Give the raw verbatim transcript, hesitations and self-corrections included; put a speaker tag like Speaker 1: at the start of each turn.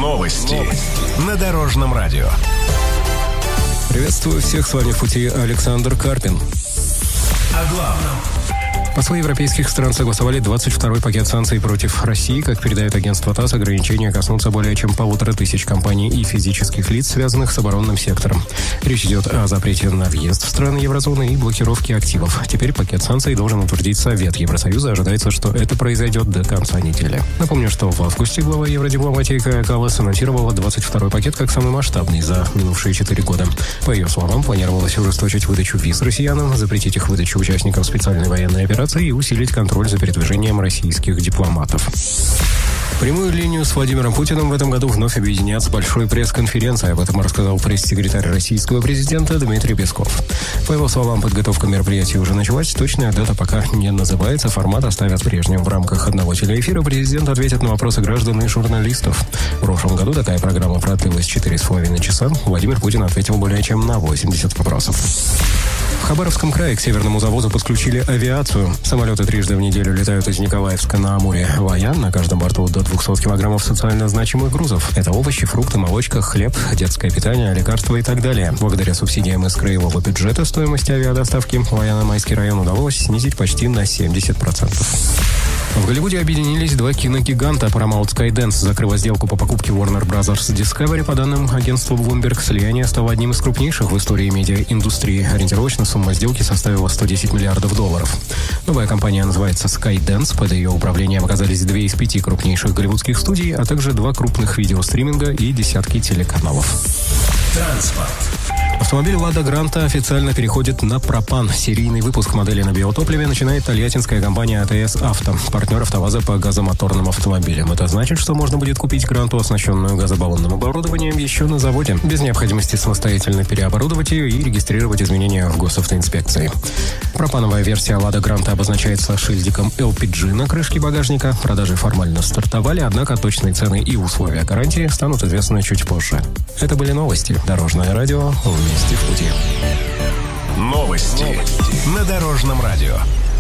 Speaker 1: Новости на Дорожном радио.
Speaker 2: Приветствую всех, с вами в пути Александр Карпин.
Speaker 1: О главном.
Speaker 2: Послы европейских стран согласовали двадцать второй пакет санкций против России. Как передает агентство ТАСС, ограничения коснутся более чем полутора тысяч компаний и физических лиц, связанных с оборонным сектором. Речь идет о запрете на въезд в страны еврозоны и блокировке активов. Теперь пакет санкций должен утвердить Совет Евросоюза. Ожидается, что это произойдет до конца недели. Напомню, что в августе глава евродипломатии Кая Каллас анонсировала двадцать второй пакет как самый масштабный за минувшие четыре года. По ее словам, планировалось ужесточить выдачу виз россиянам, запретить их выдачу участникам специальной военной операции и усилить контроль за передвижением российских дипломатов. Прямую линию с Владимиром Путиным в этом году вновь объединят с большой пресс-конференцией. Об этом рассказал пресс-секретарь российского президента Дмитрий Песков. По его словам, подготовка мероприятия уже началась. Точная дата пока не называется. Формат оставят прежним. В рамках одного телеэфира президент ответит на вопросы граждан и журналистов. В прошлом году такая программа продлилась четыре с половиной часа. Владимир Путин ответил более чем на восемьдесят вопросов. В Хабаровском крае к северному заводу подключили авиацию. Самолеты трижды в неделю летают из Николаевска на Амуре в Аян. На каждом борту до двухсот килограммов социально значимых грузов. Это овощи, фрукты, молочка, хлеб, детское питание, лекарства и так далее. Благодаря субсидиям из краевого бюджета стоимость авиадоставки в Аяно-Майский район удалось снизить почти на семьдесят процентов. В Голливуде объединились два киногиганта. Paramount Skydance закрыла сделку по покупке Warner Bros. Discovery. По данным агентства Bloomberg, слияние стало одним из крупнейших в истории медиаиндустрии. Ориентировочно сумма сделки составила сто десять миллиардов долларов. Новая компания называется Skydance. Под ее управлением оказались две из пяти крупнейших голливудских студий, а также два крупных видеостриминга и десятки телеканалов.
Speaker 1: Транспорт.
Speaker 2: Автомобиль «Лада Гранта» официально переходит на пропан. Серийный выпуск модели на биотопливе начинает тольяттинская компания АТС Авто, партнер АвтоВАЗа по газомоторным автомобилям. Это значит, что можно будет купить Гранту, оснащенную газобаллонным оборудованием, еще на заводе, без необходимости самостоятельно переоборудовать ее и регистрировать изменения в госавтоинспекции. Пропановая версия «Лада Гранта» обозначается шильдиком эл пи джи на крышке багажника. Продажи формально стартовали, однако точные цены и условия гарантии станут известны чуть позже. Это были новости. Дорожное радио. Вместе в пути.
Speaker 1: Новости на Дорожном радио.